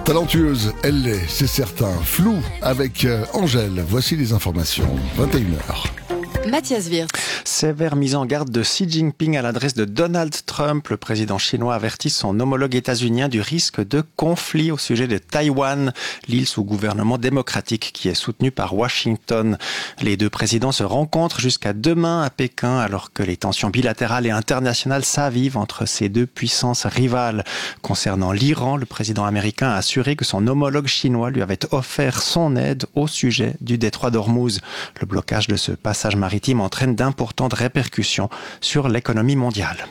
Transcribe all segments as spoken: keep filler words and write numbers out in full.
Talentueuse, elle l'est, c'est certain. Flou avec euh, Angèle. Voici les informations. vingt et une heures. Mathias Wirtz. Sévère mise en garde de Xi Jinping à l'adresse de Donald Trump. Le président chinois avertit son homologue états-unien du risque de conflit au sujet de Taïwan, l'île sous gouvernement démocratique qui est soutenue par Washington. Les deux présidents se rencontrent jusqu'à demain à Pékin alors que les tensions bilatérales et internationales s'avivent entre ces deux puissances rivales. Concernant l'Iran, le président américain a assuré que son homologue chinois lui avait offert son aide au sujet du détroit d'Ormuz. Le blocage de ce passage maritime entraîne d'importantes répercussions sur l'économie mondiale.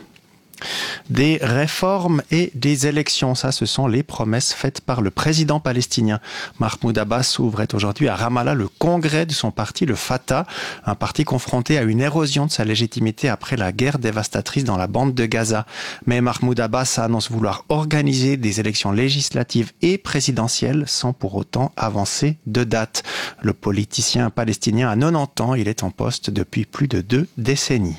Des réformes et des élections, ça ce sont les promesses faites par le président palestinien. Mahmoud Abbas ouvrait aujourd'hui à Ramallah le congrès de son parti, le Fatah, un parti confronté à une érosion de sa légitimité après la guerre dévastatrice dans la bande de Gaza. Mais Mahmoud Abbas annonce vouloir organiser des élections législatives et présidentielles sans pour autant avancer de date. Le politicien palestinien a quatre-vingt-dix ans, il est en poste depuis plus de deux décennies.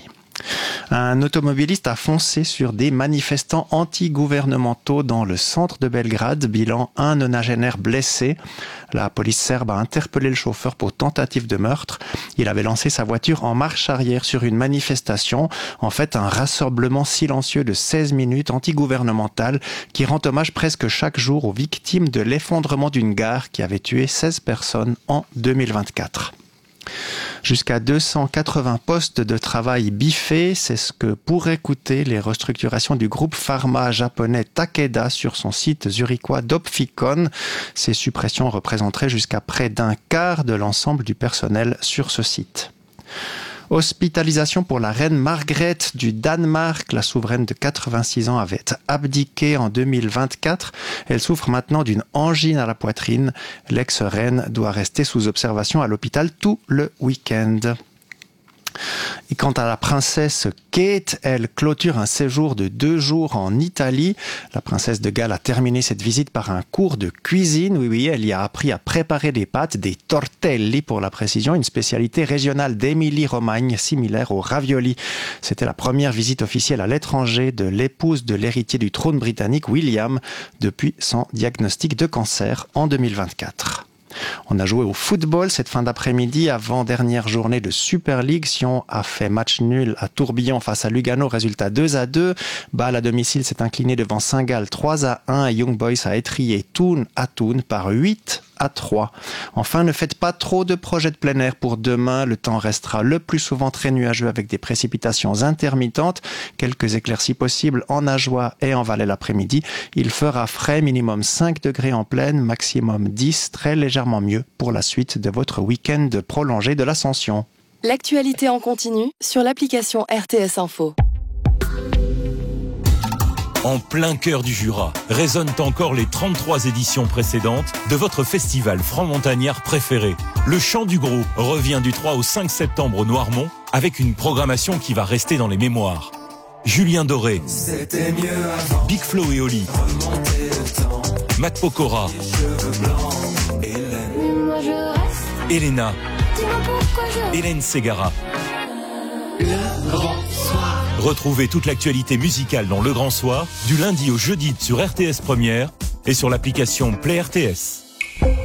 Un automobiliste a foncé sur des manifestants anti-gouvernementaux dans le centre de Belgrade. Bilan, un nonagénaire blessé. La police serbe a interpellé le chauffeur pour tentative de meurtre. Il avait lancé sa voiture en marche arrière sur une manifestation. En fait, un rassemblement silencieux de seize minutes anti-gouvernemental qui rend hommage presque chaque jour aux victimes de l'effondrement d'une gare qui avait tué seize personnes en deux mille vingt-quatre. Jusqu'à deux cent quatre-vingts postes de travail biffés, c'est ce que pourraient coûter les restructurations du groupe pharma japonais Takeda sur son site zurichois d'Opfikon. Ces suppressions représenteraient jusqu'à près d'un quart de l'ensemble du personnel sur ce site. Hospitalisation pour la reine Margrethe du Danemark. La souveraine de quatre-vingt-six ans avait abdiqué en deux mille vingt-quatre. Elle souffre maintenant d'une angine à la poitrine. L'ex-reine doit rester sous observation à l'hôpital tout le week-end. Et quant à la princesse Kate, elle clôture un séjour de deux jours en Italie. La princesse de Galles a terminé cette visite par un cours de cuisine. Oui, oui, elle y a appris à préparer des pâtes, des tortelli pour la précision, une spécialité régionale d'Émilie-Romagne, similaire aux raviolis. C'était la première visite officielle à l'étranger de l'épouse de l'héritier du trône britannique, William, depuis son diagnostic de cancer en deux mille vingt-quatre. On a joué au football cette fin d'après-midi, avant-dernière journée de Super League. Sion a fait match nul à Tourbillon face à Lugano, résultat deux à deux. Bâle à domicile s'est incliné devant Saint-Gall trois à un et Young Boys a étrillé Thun à Thun par huit à trois. Enfin, ne faites pas trop de projets de plein air pour demain. Le temps restera le plus souvent très nuageux avec des précipitations intermittentes. Quelques éclaircies possibles en Ajoie et en Valais l'après-midi. Il fera frais, minimum cinq degrés en plaine, maximum dix, très légèrement mieux pour la suite de votre week-end prolongé de l'Ascension. L'actualité en continu sur l'application R T S Info. En plein cœur du Jura, résonnent encore les trente-trois éditions précédentes de votre festival franc-montagnard préféré. Le Chant du Gros revient du trois au cinq septembre au Noirmont avec une programmation qui va rester dans les mémoires. Julien Doré, Big Flo et Oli, Matt Pokora, Elena, Hélène Ségara. Le Grand Soir. Retrouvez toute l'actualité musicale dans Le Grand Soir, du lundi au jeudi sur R T S Première et sur l'application Play R T S.